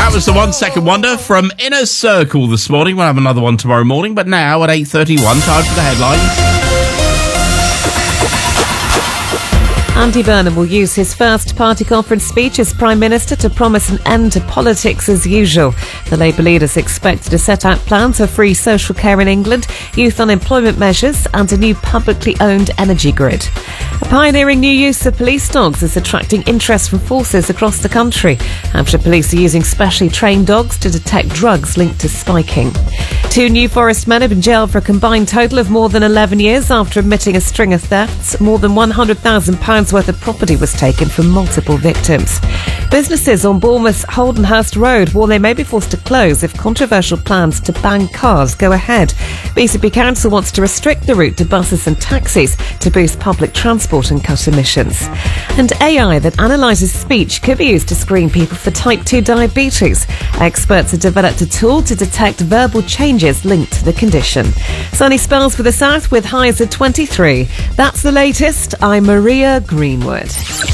That was the 1 Second Wonder from Inner Circle this morning. We'll have another one tomorrow morning, but now at 8:31, time for the headlines. Andy Burnham will use his first party conference speech as Prime Minister to promise an end to politics as usual. The Labour leader's expected to set out plans for free social care in England, youth unemployment measures and a new publicly owned energy grid. A pioneering new use of police dogs is attracting interest from forces across the country. Hampshire Police are using specially trained dogs to detect drugs linked to spiking. 2 New Forest men have been jailed for a combined total of more than 11 years after admitting a string of thefts. More than £100,000 worth of property was taken from multiple victims. Businesses on Bournemouth's Holdenhurst Road warn they may be forced to close if controversial plans to ban cars go ahead. BCP Council wants to restrict the route to buses and taxis to boost public transport and cut emissions. And AI that analyses speech could be used to screen people for type 2 diabetes. Experts have developed a tool to detect verbal changes linked to the condition. Sunny spells for the south with highs of 23. That's the latest. I'm Maria Greenwood.